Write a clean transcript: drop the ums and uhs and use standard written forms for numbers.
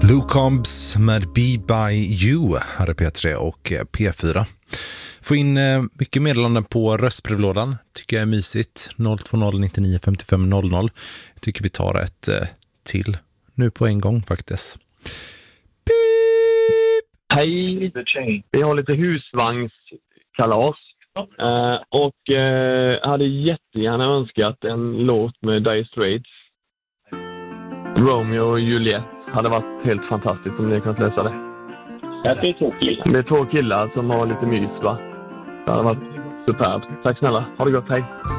Luke Combs med Be By You här är P3 och P4. Få in mycket meddelanden på röstbrevlådan. Tycker jag är mysigt. 020 99 55 00. Jag tycker vi tar ett till nu på en gång faktiskt. Beep! Hej! Vi har lite husvagnskalas. Och hade jättegärna önskat en låt med Dire Straits. Romeo och Juliet hade varit helt fantastiskt om ni kunnat läsa det. Det är två killar. Det är två killar som har lite mys, va? Det hade varit superbt. Tack snälla. Ha det gott, hej.